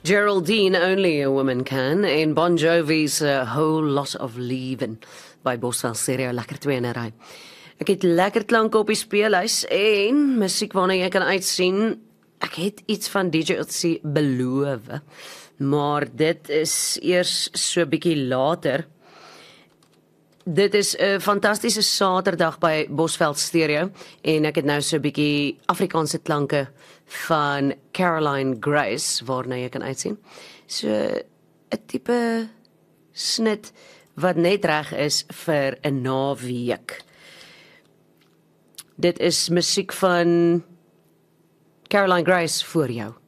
Geraldine, Only a Woman Can, en Bon Jovi's A Whole Lot of Leaving by Boswell Stereo, lekker twee in 'n ry. Ek het lekker klanke op die speellys en musiek waarna jy kan uitsien. Ek het iets van DJ Otzi beloof, maar dit is eers so bietjie later. Dit is 'n fantastiese Saterdag by Bosveld Stereo en ek het nou so 'n bietjie Afrikaanse klanke van Caroline Grace waarna jy kan uitsien. So 'n tipe snit wat net reg is vir 'n naweek. Dit is musiek van Caroline Grace vir jou.